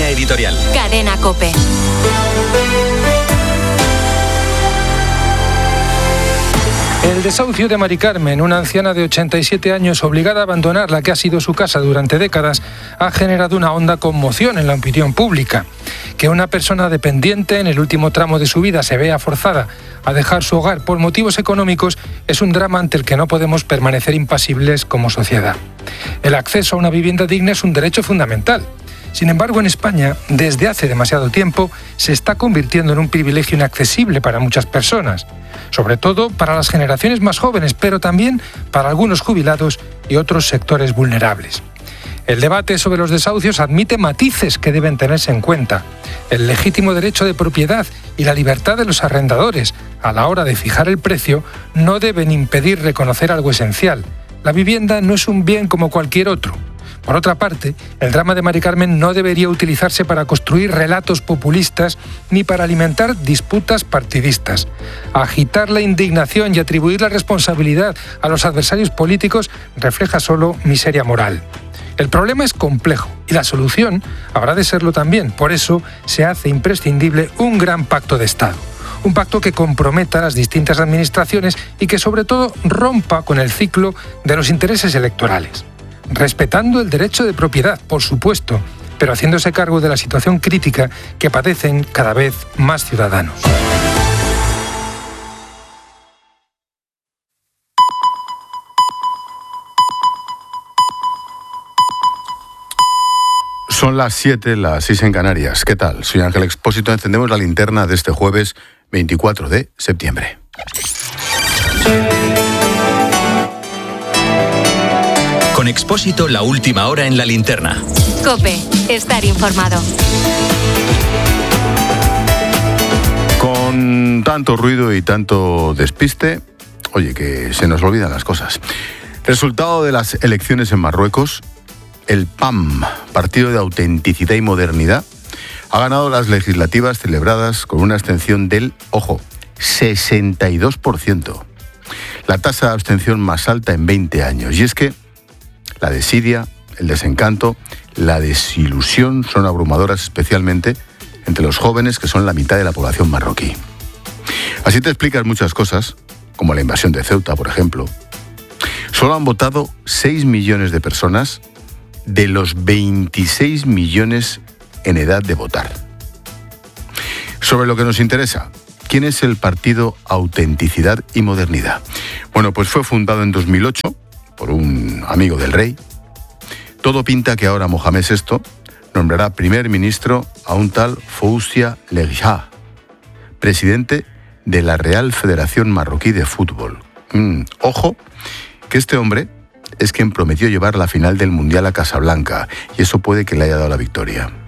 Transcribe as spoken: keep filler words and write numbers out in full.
Línea editorial. Cadena COPE. El desahucio de Mari Carmen, una anciana de ochenta y siete años obligada a abandonar la que ha sido su casa durante décadas, ha generado una honda conmoción en la opinión pública. Que una persona dependiente en el último tramo de su vida se vea forzada a dejar su hogar por motivos económicos es un drama ante el que no podemos permanecer impasibles como sociedad. El acceso a una vivienda digna es un derecho fundamental. Sin embargo, en España, desde hace demasiado tiempo, se está convirtiendo en un privilegio inaccesible para muchas personas, sobre todo para las generaciones más jóvenes, pero también para algunos jubilados y otros sectores vulnerables. El debate sobre los desahucios admite matices que deben tenerse en cuenta. El legítimo derecho de propiedad y la libertad de los arrendadores a la hora de fijar el precio no deben impedir reconocer algo esencial. La vivienda no es un bien como cualquier otro. Por otra parte, el drama de Mari Carmen no debería utilizarse para construir relatos populistas ni para alimentar disputas partidistas. Agitar la indignación y atribuir la responsabilidad a los adversarios políticos refleja solo miseria moral. El problema es complejo y la solución habrá de serlo también. Por eso se hace imprescindible un gran pacto de Estado. Un pacto que comprometa a las distintas administraciones y que sobre todo rompa con el ciclo de los intereses electorales. Respetando el derecho de propiedad, por supuesto, pero haciéndose cargo de la situación crítica que padecen cada vez más ciudadanos. Son las siete, las seis en Canarias. ¿Qué tal? Soy Ángel Expósito. Encendemos la linterna de este jueves veinticuatro de septiembre. Con Expósito, la última hora en la linterna. COPE, estar informado. Con tanto ruido y tanto despiste, oye, que se nos olvidan las cosas. Resultado de las elecciones en Marruecos, el P A M, Partido de Autenticidad y Modernidad, ha ganado las legislativas celebradas con una abstención del, ojo, sesenta y dos por ciento. La tasa de abstención más alta en veinte años. Y es que la desidia, el desencanto, la desilusión son abrumadoras, especialmente entre los jóvenes, que son la mitad de la población marroquí. Así te explicas muchas cosas, como la invasión de Ceuta, por ejemplo. Solo han votado seis millones de personas de los veintiséis millones en edad de votar. Sobre lo que nos interesa, ¿quién es el Partido Autenticidad y Modernidad? Bueno, pues fue fundado en dos mil ocho por un amigo del rey. Todo pinta que ahora Mohamed sexto nombrará primer ministro a un tal Fousia Lerja, presidente de la Real Federación Marroquí de Fútbol. Mm, ojo, que este hombre es quien prometió llevar la final del Mundial a Casablanca, y eso puede que le haya dado la victoria.